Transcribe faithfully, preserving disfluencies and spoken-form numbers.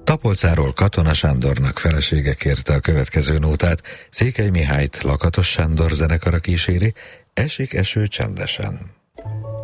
Tapolcáról Katona Sándornak felesége kérte a következő nótát, Székely Mihályt Lakatos Sándor zenekara kíséri, Esik eső csendesen.